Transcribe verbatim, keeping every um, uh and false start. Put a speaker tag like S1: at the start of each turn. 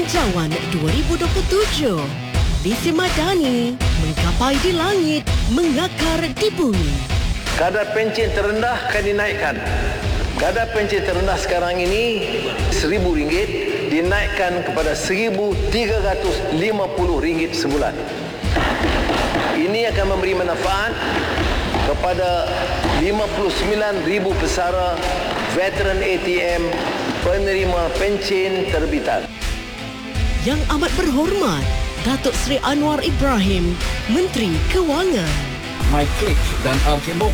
S1: Belanjawan dua ribu dua puluh tujuh. Lise Madani menggapai di langit, mengakar di bumi.
S2: Kadar pencen terendah akan dinaikkan. Kadar pencen terendah sekarang ini seribu ringgit dinaikkan kepada seribu tiga ratus lima puluh ringgit sebulan. Ini akan memberi manfaat kepada lima puluh sembilan ribu pesara veteran A T M penerima pencen terbitan.
S1: Yang amat berhormat Datuk Seri Anwar Ibrahim, Menteri Kewangan.
S3: MyClick dan R K Mobile